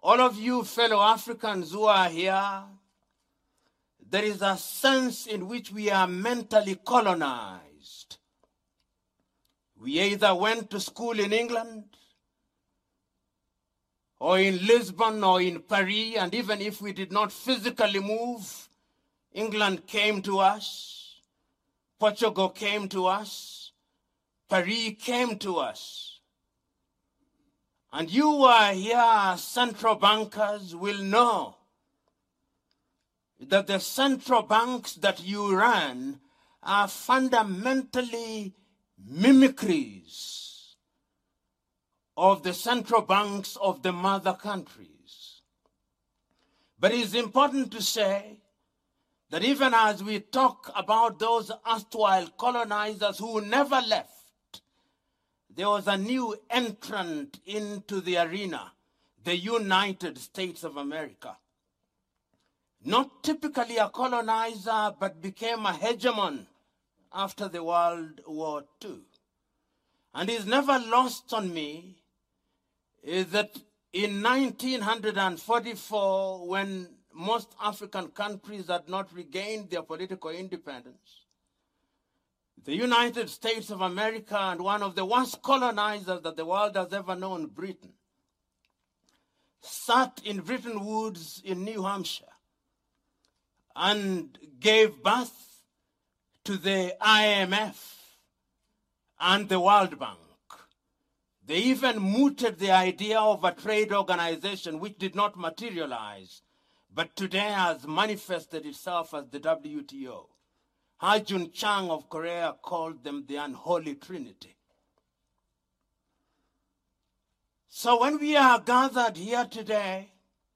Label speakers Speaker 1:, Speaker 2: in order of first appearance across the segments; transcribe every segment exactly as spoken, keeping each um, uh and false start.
Speaker 1: all of you fellow Africans who are here, there is a sense in which we are mentally colonized. We either went to school in England, or in Lisbon, or in Paris, and even if we did not physically move, England came to us, Portugal came to us, Paris came to us. And you who are here, central bankers, will know that the central banks that you run are fundamentally mimicries of the central banks of the mother countries. But it's important to say that even as we talk about those erstwhile colonizers who never left, there was a new entrant into the arena, the United States of America. Not typically a colonizer, but became a hegemon after the World War Two. And it's never lost on me is that in nineteen forty-four, when most African countries had not regained their political independence, the United States of America and one of the worst colonizers that the world has ever known, Britain, sat in Bretton Woods in New Hampshire and gave birth to the I M F and the World Bank. They even mooted the idea of a trade organization which did not materialize, but today has manifested itself as the W T O. Ha-Joon Chang of Korea called them the unholy trinity. So when we are gathered here today,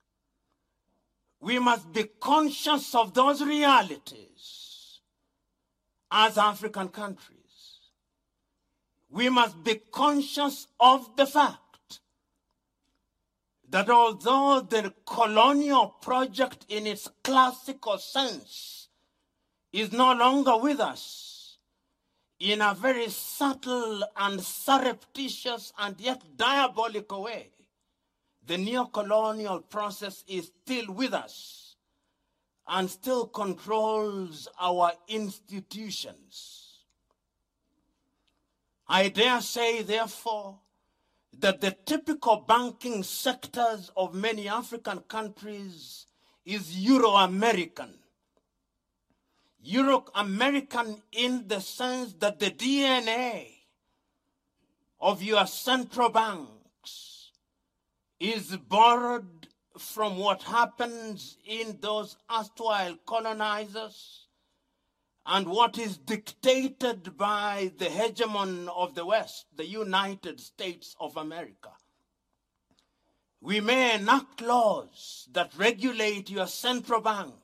Speaker 1: we must be conscious of those realities as African countries. We must be conscious of the fact that although the colonial project in its classical sense is no longer with us, in a very subtle and surreptitious and yet diabolical way, the neo-colonial process is still with us and still controls our institutions. I dare say, therefore, that the typical banking sectors of many African countries is Euro-American. Euro-American in the sense that the D N A of your central banks is borrowed from what happens in those erstwhile colonizers and what is dictated by the hegemon of the West, the United States of America. We may enact laws that regulate your central bank,